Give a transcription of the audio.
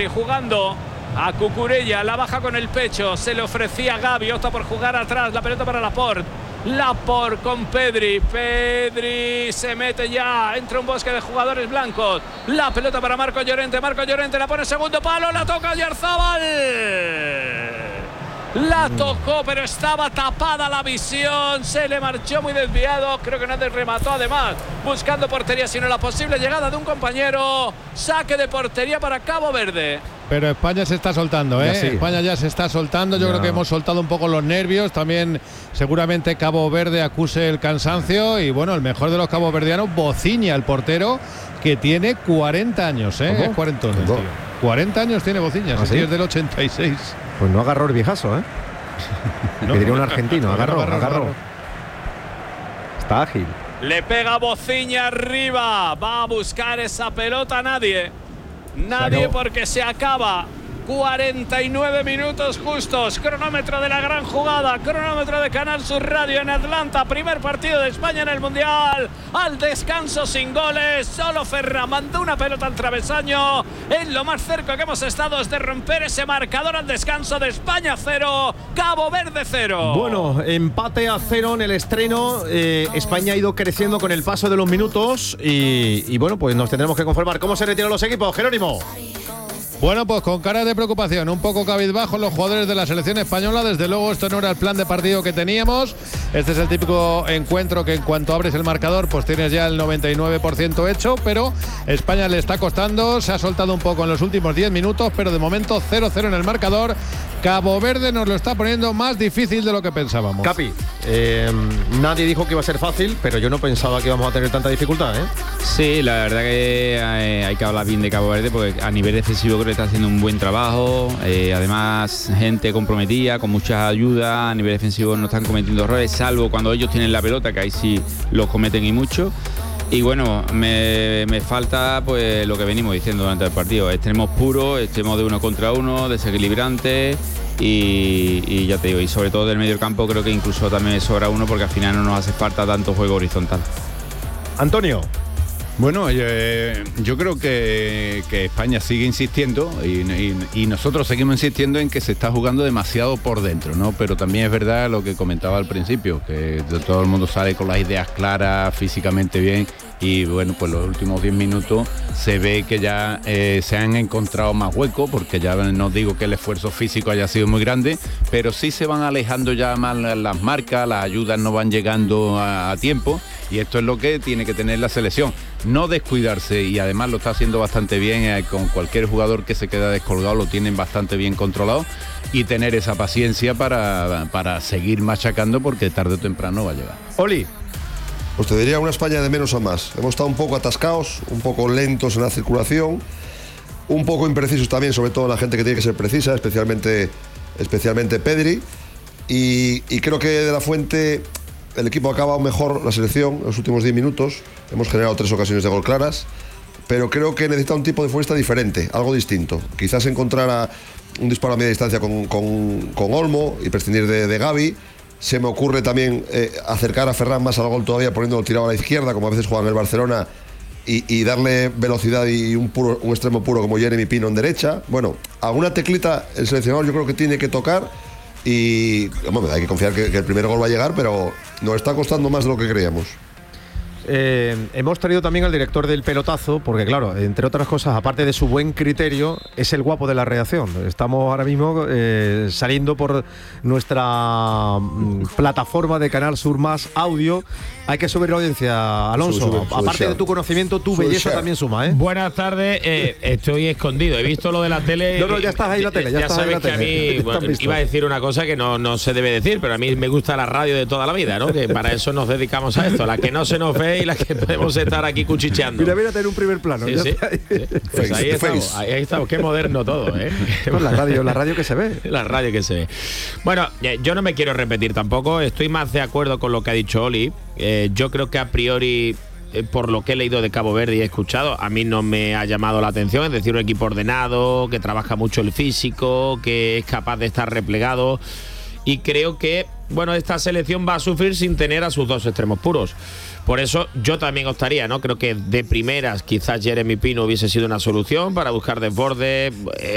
Pedri jugando a Cucurella, la baja con el pecho, se le ofrecía a Gavi, opta por jugar atrás, la pelota para Laporte con Pedri se mete ya entre un bosque de jugadores blancos, la pelota para Marco Llorente la pone segundo palo, la toca Oyarzabal, la tocó pero estaba tapada la visión, se le marchó muy desviado, creo que nadie remató, además buscando portería, sino la posible llegada de un compañero, saque de portería para Cabo Verde. Pero España se está soltando, ¿eh? Sí. España ya se está soltando. Yo creo que hemos soltado un poco los nervios. También seguramente Cabo Verde acuse el cansancio. Y bueno, el mejor de los caboverdianos, Bociña, el portero, que tiene 40 años, ¿eh? Es cuarentón, tío. 40 años tiene Bociña, ¿Ah, sí? Es del 86. Pues no agarró el viejazo, ¿eh? No, que diría un argentino, agarró. Está ágil. Le pega Bociña arriba. Va a buscar esa pelota nadie, porque se acaba. 49 minutos justos, cronómetro de la gran jugada, cronómetro de Canal Sur Radio en Atlanta, primer partido de España en el Mundial, al descanso sin goles, solo Ferran mandó una pelota al travesaño, en lo más cerca que hemos estado es de romper ese marcador al descanso de España 0, Cabo Verde 0. Bueno, empate a 0 en el estreno, España ha ido creciendo con el paso de los minutos y bueno, pues nos tendremos que conformar. ¿Cómo se retiran los equipos, Jerónimo? Bueno, pues con cara de preocupación, un poco cabizbajo los jugadores de la selección española. Desde luego esto no era el plan de partido que teníamos. Este es el típico encuentro que en cuanto abres el marcador pues tienes ya el 99% hecho, pero España le está costando, se ha soltado un poco en los últimos 10 minutos, pero de momento 0-0 en el marcador. Cabo Verde nos lo está poniendo más difícil de lo que pensábamos. Capi, nadie dijo que iba a ser fácil, pero yo no pensaba que íbamos a tener tanta dificultad, ¿eh? Sí, la verdad que hay que hablar bien de Cabo Verde porque a nivel defensivo creo que está haciendo un buen trabajo, además gente comprometida, con muchas ayudas, a nivel defensivo no están cometiendo errores, salvo cuando ellos tienen la pelota, que ahí sí los cometen y mucho. Y bueno, me falta pues lo que venimos diciendo durante el partido, extremos puros, extremos de uno contra uno, desequilibrantes y ya te digo, y sobre todo del medio campo creo que incluso también me sobra uno porque al final no nos hace falta tanto juego horizontal. Antonio. Bueno, yo creo que España sigue insistiendo y nosotros seguimos insistiendo en que se está jugando demasiado por dentro, ¿no? Pero también es verdad lo que comentaba al principio, que todo el mundo sale con las ideas claras, físicamente bien, y bueno, pues los últimos 10 minutos se ve que ya se han encontrado más huecos, porque ya no digo que el esfuerzo físico haya sido muy grande, pero sí se van alejando ya más las marcas, las ayudas no van llegando a tiempo, y esto es lo que tiene que tener la selección. No descuidarse, y además lo está haciendo bastante bien, con cualquier jugador que se queda descolgado lo tienen bastante bien controlado, y tener esa paciencia para seguir machacando, porque tarde o temprano va a llegar. Oli. Pues te diría una España de menos a más. Hemos estado un poco atascados, un poco lentos en la circulación, un poco imprecisos también, sobre todo la gente que tiene que ser precisa, especialmente Pedri, y creo que de la Fuente el equipo ha acabado mejor la selección en los últimos 10 minutos. Hemos generado 3 ocasiones de gol claras, pero creo que necesita un tipo de futbolista diferente, algo distinto. Quizás encontrar un disparo a media distancia con Olmo y prescindir de Gavi. Se me ocurre también acercar a Ferran más al gol todavía, poniéndolo tirado a la izquierda, como a veces juega en el Barcelona, y darle velocidad y un extremo puro como Jeremy Pino en derecha. Bueno, alguna teclita el seleccionador yo creo que tiene que tocar. Y bueno, hay que confiar que el primer gol va a llegar, pero nos está costando más de lo que creíamos. Hemos traído también al director del pelotazo, porque claro, entre otras cosas, aparte de su buen criterio, es el guapo de la redacción. Estamos ahora mismo saliendo por nuestra plataforma de Canal Sur Más Audio. Hay que subir la audiencia, Alonso. Aparte de tu conocimiento, tu belleza también suma, ¿eh? Buenas tardes, estoy escondido. He visto lo de la tele. No, ya estás ahí en la tele. Ya sabes que a mí iba a decir una cosa que no se debe decir, pero a mí me gusta la radio de toda la vida, ¿no? Que para eso nos dedicamos a esto, la que no se nos ve y la que podemos estar aquí cuchicheando. Mira, a tener un primer plano. Sí. Pues ahí estamos, qué moderno todo, ¿eh? Pues la radio que se ve. La radio que se ve. Bueno, yo no me quiero repetir tampoco, estoy más de acuerdo con lo que ha dicho Oli. Yo creo que a priori, por lo que he leído de Cabo Verde y he escuchado, a mí no me ha llamado la atención. Es decir, un equipo ordenado, que trabaja mucho el físico, que es capaz de estar replegado. Y creo que, bueno, esta selección va a sufrir sin tener a sus dos extremos puros. Por eso yo también optaría, ¿no? Creo que de primeras quizás Jeremy Pino hubiese sido una solución para buscar desborde.